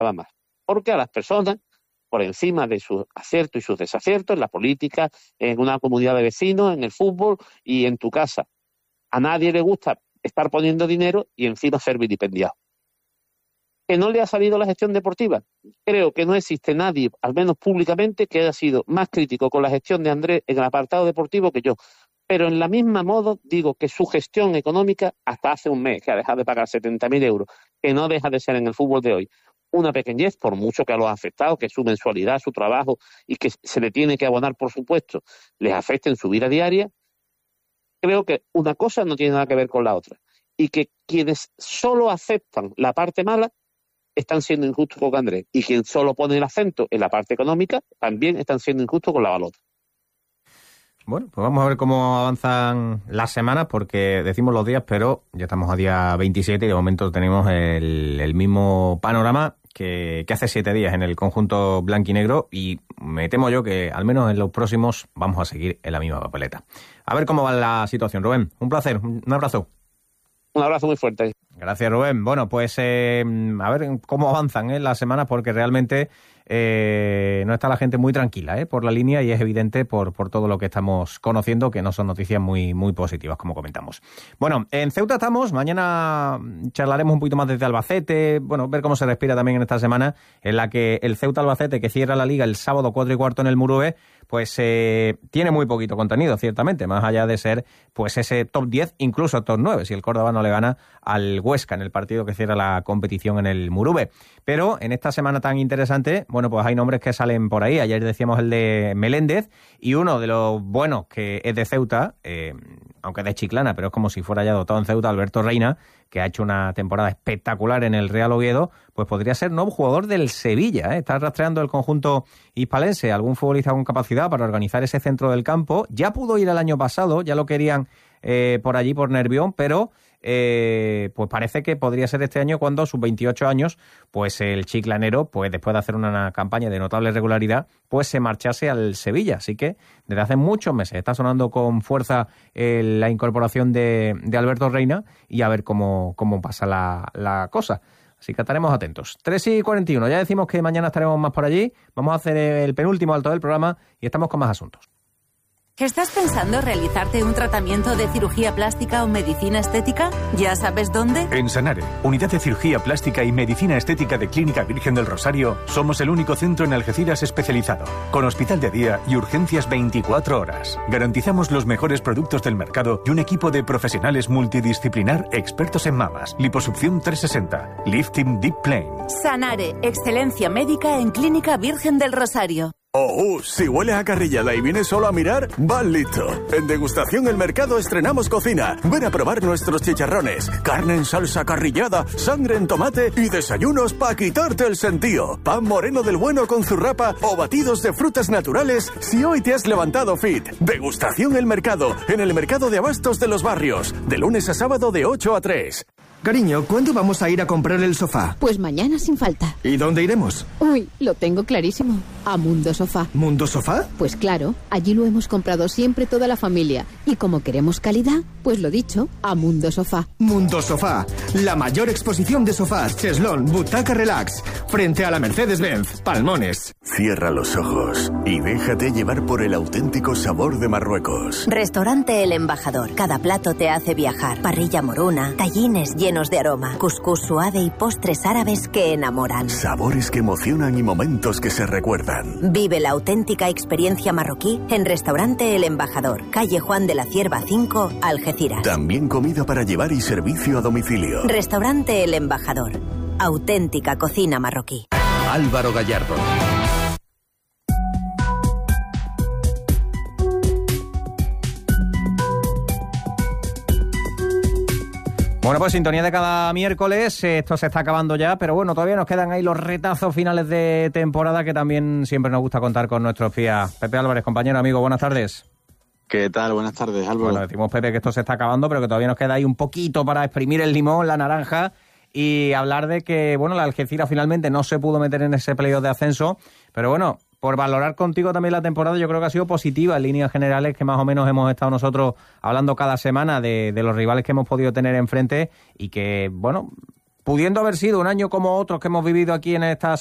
nada más. Porque a las personas, por encima de sus aciertos y sus desaciertos, en la política, en una comunidad de vecinos, en el fútbol y en tu casa, a nadie le gusta estar poniendo dinero y encima ser vilipendiado. ¿Que no le ha salido la gestión deportiva? Creo que no existe nadie, al menos públicamente, que haya sido más crítico con la gestión de Andrés en el apartado deportivo que yo. Pero en la misma modo digo que su gestión económica, hasta hace un mes, que ha dejado de pagar 70.000 euros, que no deja de ser en el fútbol de hoy una pequeñez, por mucho que a los afectados, que su mensualidad, su trabajo, y que se le tiene que abonar, por supuesto, les afecte en su vida diaria, creo que una cosa no tiene nada que ver con la otra. Y que quienes solo aceptan la parte mala están siendo injustos con Andrés. Y quien solo pone el acento en la parte económica también están siendo injustos con la balota. Bueno, pues vamos a ver cómo avanzan las semanas, porque decimos los días, pero ya estamos a día 27 y de momento tenemos el mismo panorama que hace 7 días en el conjunto blanquinegro, y me temo yo que al menos en los próximos vamos a seguir en la misma papeleta. A ver cómo va la situación. Rubén, un placer, un abrazo. Un abrazo muy fuerte. Gracias, Rubén. Bueno, pues a ver cómo avanzan las semanas, porque realmente no está la gente muy tranquila por la línea, y es evidente por todo lo que estamos conociendo que no son noticias muy, muy positivas, como comentamos. Bueno, en Ceuta estamos, mañana charlaremos un poquito más desde Albacete, bueno, ver cómo se respira también en esta semana en la que el Ceuta-Albacete, que cierra la Liga el sábado 4:15 en el Murube, pues tiene muy poquito contenido, ciertamente, más allá de ser pues ese top 10, incluso top 9, si el Córdoba no le gana al Huesca en el partido que cierra la competición en el Murube. Pero en esta semana tan interesante, bueno, pues hay nombres que salen por ahí. Ayer decíamos el de Meléndez, y uno de los buenos que es de Ceuta, aunque de Chiclana, pero es como si fuera ya dotado en Ceuta, Alberto Reina, que ha hecho una temporada espectacular en el Real Oviedo, pues podría ser nuevo jugador del Sevilla. Está rastreando el conjunto hispalense algún futbolista con capacidad para organizar ese centro del campo. Ya pudo ir el año pasado, ya lo querían por allí, por Nervión, pero pues parece que podría ser este año, cuando a sus 28 años, pues el chiclanero, pues después de hacer una campaña de notable regularidad, pues se marchase al Sevilla. Así que desde hace muchos meses está sonando con fuerza la incorporación de Alberto Reina, y a ver cómo pasa la cosa. Así que estaremos atentos. 3:41, ya decimos que mañana estaremos más por allí. Vamos a hacer el penúltimo alto del programa y estamos con más asuntos. ¿Estás pensando realizarte un tratamiento de cirugía plástica o medicina estética? ¿Ya sabes dónde? En Sanare, Unidad de Cirugía Plástica y Medicina Estética de Clínica Virgen del Rosario, somos el único centro en Algeciras especializado, con hospital de día y urgencias 24 horas. Garantizamos los mejores productos del mercado y un equipo de profesionales multidisciplinar expertos en mamas, liposucción 360, lifting deep plane. Sanare, excelencia médica en Clínica Virgen del Rosario. Si huele a carrillada y vienes solo a mirar, vas listo. En Degustación El Mercado estrenamos cocina. Ven a probar nuestros chicharrones, carne en salsa carrillada, sangre en tomate y desayunos para quitarte el sentido. Pan moreno del bueno con zurrapa o batidos de frutas naturales si hoy te has levantado fit. Degustación El Mercado, en el Mercado de Abastos de los Barrios, de lunes a sábado de 8 a 3. Cariño, ¿cuándo vamos a ir a comprar el sofá? Pues mañana sin falta. ¿Y dónde iremos? Uy, lo tengo clarísimo. A Mundo Sofá. ¿Mundo Sofá? Pues claro, allí lo hemos comprado siempre toda la familia. Y como queremos calidad, pues lo dicho, a Mundo Sofá. Mundo Sofá, la mayor exposición de sofás, cheslón, butaca relax, frente a la Mercedes-Benz, Palmones. Cierra los ojos y déjate llevar por el auténtico sabor de Marruecos. Restaurante El Embajador. Cada plato te hace viajar. Parrilla moruna, tallines llenos de aroma, cuscús suave y postres árabes que enamoran. Sabores que emocionan y momentos que se recuerdan. Vive la auténtica experiencia marroquí en Restaurante El Embajador, calle Juan de la Cierva 5, Algeciras. También comida para llevar y servicio a domicilio. Restaurante El Embajador, auténtica cocina marroquí. Álvaro Gallardo. Bueno, pues sintonía de cada miércoles, esto se está acabando ya, pero bueno, todavía nos quedan ahí los retazos finales de temporada que también siempre nos gusta contar con nuestro espía. Pepe Álvarez, compañero, amigo, buenas tardes. ¿Qué tal? Buenas tardes, Álvaro. Bueno, decimos, Pepe, que esto se está acabando, pero que todavía nos queda ahí un poquito para exprimir el limón, la naranja, y hablar de que, bueno, la Algeciras finalmente no se pudo meter en ese playoff de ascenso, pero bueno, por valorar contigo también la temporada, yo creo que ha sido positiva en líneas generales, que más o menos hemos estado nosotros hablando cada semana de los rivales que hemos podido tener enfrente y que, bueno, pudiendo haber sido un año como otros que hemos vivido aquí en estas